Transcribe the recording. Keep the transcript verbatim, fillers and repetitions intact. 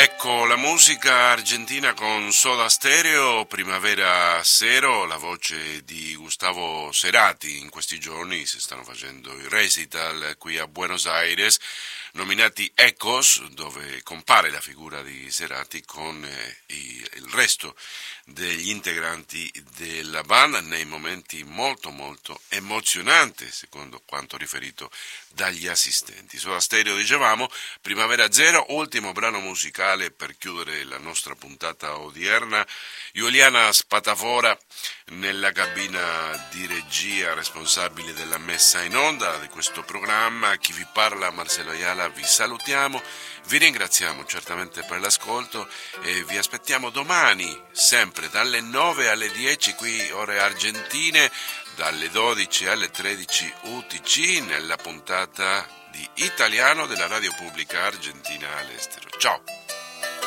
Ecco la musica argentina con Soda Stereo, Primavera Zero, la voce di Gustavo Cerati. In questi giorni si stanno facendo i recital qui a Buenos Aires, nominati Ecos, dove compare la figura di Cerati con eh, i, il resto degli integranti della band nei momenti molto molto emozionanti, secondo quanto riferito dagli assistenti. Soda Stereo, dicevamo, Primavera Zero, ultimo brano musicale per chiudere la nostra puntata odierna. Giuliana Spatafora nella cabina di regia, responsabile della messa in onda di questo programma. Chi vi parla, Marcello Ayala, vi salutiamo, vi ringraziamo certamente per l'ascolto e vi aspettiamo domani, sempre dalle nove alle dieci qui ore argentine, dalle dodici alle tredici U T C nella puntata di Italiano della Radio Pubblica Argentina all'estero. Ciao!